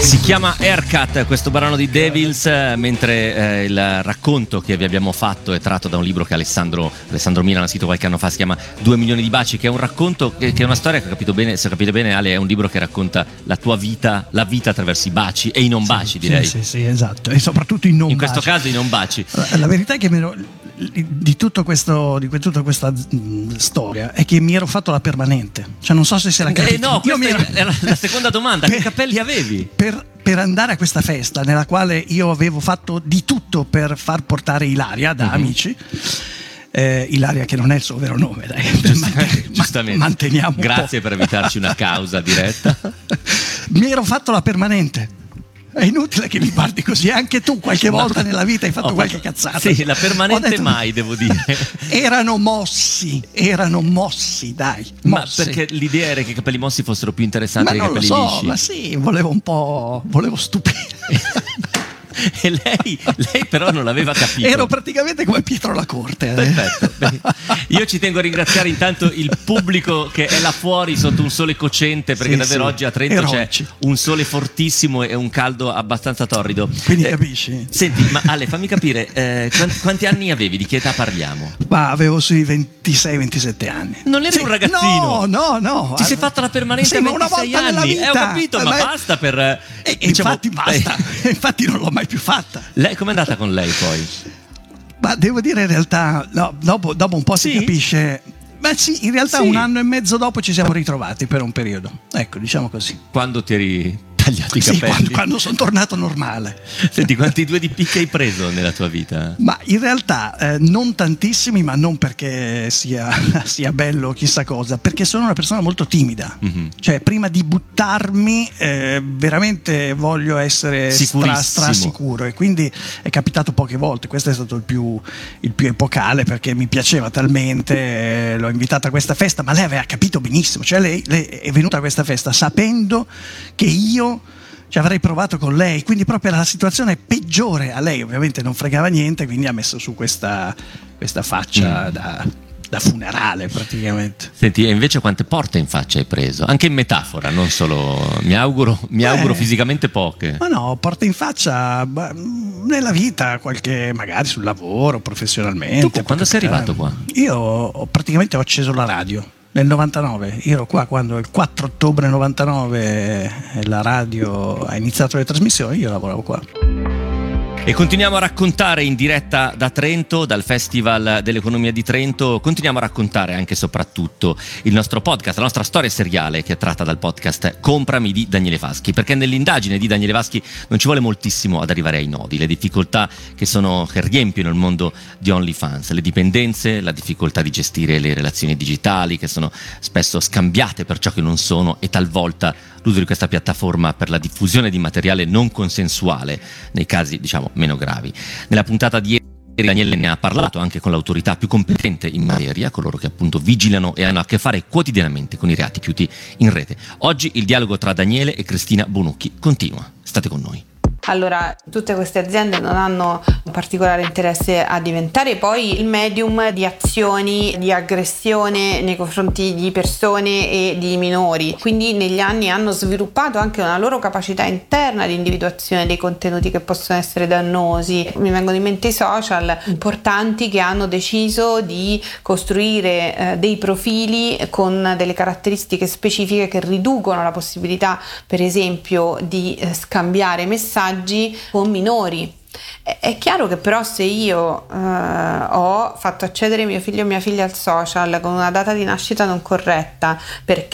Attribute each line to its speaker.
Speaker 1: Si chiama Haircut questo brano di Devils, mentre il racconto che vi abbiamo fatto è tratto da un libro che Alessandro Milan ha scritto qualche anno fa, si chiama 2 milioni di baci, che è un racconto che è una storia che ho capito bene, se capite bene Ale, è un libro che racconta la tua vita, la vita attraverso i baci e i non baci, direi.
Speaker 2: Sì, esatto, e soprattutto i non baci.
Speaker 1: In questo caso i non baci.
Speaker 2: La verità è che di tutta questa storia è che mi ero fatto la permanente, cioè non so se l'ha capito.
Speaker 1: No, era la seconda domanda. Che capelli avevi?
Speaker 2: Per andare a questa festa nella quale io avevo fatto di tutto per far portare Ilaria da amici, Ilaria che non è il suo vero nome, dai,
Speaker 1: giustamente.
Speaker 2: Manteniamo
Speaker 1: grazie per evitarci una causa diretta.
Speaker 2: Mi ero fatto la permanente. È inutile che mi guardi così, anche tu qualche volta nella vita hai fatto qualche cazzata.
Speaker 1: Sì, la permanente mai, devo dire.
Speaker 2: Erano mossi, dai.
Speaker 1: Ma perché l'idea era che i capelli mossi fossero più interessanti dei capelli lisci?
Speaker 2: Ma sì, volevo stupire.
Speaker 1: E lei però non l'aveva capito.
Speaker 2: Ero praticamente come Pietro la Corte.
Speaker 1: Perfetto. Io ci tengo a ringraziare intanto il pubblico che è là fuori sotto un sole cocente, perché davvero oggi a Trento c'è un sole fortissimo e un caldo abbastanza torrido.
Speaker 2: Quindi capisci?
Speaker 1: Senti, ma Ale, fammi capire, quanti anni avevi? Di che età parliamo?
Speaker 2: Ma avevo sui 26-27 anni.
Speaker 1: Non eri un ragazzino?
Speaker 2: No.
Speaker 1: Ti sei fatta la permanente a 26 anni? Ho capito, ma basta per...
Speaker 2: infatti basta, infatti non l'ho mai più fatta.
Speaker 1: Lei com'è andata con lei poi?
Speaker 2: Ma devo dire in realtà dopo un po' si capisce. Ma sì, in realtà un anno e mezzo dopo ci siamo ritrovati per un periodo. Ecco, diciamo così.
Speaker 1: Quando ti eri tagliato i capelli?
Speaker 2: Quando sono tornato normale.
Speaker 1: Senti, quanti 2 di picche hai preso nella tua vita?
Speaker 2: Ma in realtà non tantissimi, ma non perché sia bello chissà cosa, perché sono una persona molto timida. Cioè prima di buttarmi veramente voglio essere strasicuro, e quindi è capitato poche volte. Questo è stato il più epocale, perché mi piaceva talmente, l'ho invitata a questa festa, ma lei aveva capito benissimo, cioè lei è venuta a questa festa sapendo che io ci avrei provato con lei, quindi proprio la situazione peggiore. A lei ovviamente non fregava niente, quindi ha messo su questa faccia da funerale praticamente.
Speaker 1: Senti, e invece quante porte in faccia hai preso? Anche in metafora, non solo, mi auguro fisicamente poche.
Speaker 2: Ma no, porte in faccia nella vita, qualche magari sul lavoro, professionalmente.
Speaker 1: Tu quando sei arrivato qua?
Speaker 2: Io praticamente ho acceso la radio nel 99, io ero qua quando il 4 ottobre 99 la radio ha iniziato le trasmissioni, io lavoravo qua.
Speaker 1: E continuiamo a raccontare in diretta da Trento, dal Festival dell'Economia di Trento, continuiamo a raccontare anche e soprattutto il nostro podcast, la nostra storia seriale che è tratta dal podcast Comprami di Daniele Vaschi, perché nell'indagine di Daniele Vaschi non ci vuole moltissimo ad arrivare ai nodi, le difficoltà che riempiono il mondo di OnlyFans, le dipendenze, la difficoltà di gestire le relazioni digitali che sono spesso scambiate per ciò che non sono, e talvolta l'uso di questa piattaforma per la diffusione di materiale non consensuale nei casi, diciamo, meno gravi. Nella puntata di ieri Daniele ne ha parlato anche con l'autorità più competente in materia, coloro che appunto vigilano e hanno a che fare quotidianamente con i reati piuti in rete. Oggi il dialogo tra Daniele e Cristina Bonucchi continua. State con noi.
Speaker 3: Allora, tutte queste aziende non hanno un particolare interesse a diventare poi il medium di azioni di aggressione nei confronti di persone e di minori, quindi negli anni hanno sviluppato anche una loro capacità interna di individuazione dei contenuti che possono essere dannosi. Mi vengono in mente i social importanti che hanno deciso di costruire dei profili con delle caratteristiche specifiche che riducono la possibilità, per esempio, di scambiare messaggi con minori. È chiaro che però se io ho fatto accedere mio figlio o mia figlia al social con una data di nascita non corretta, perché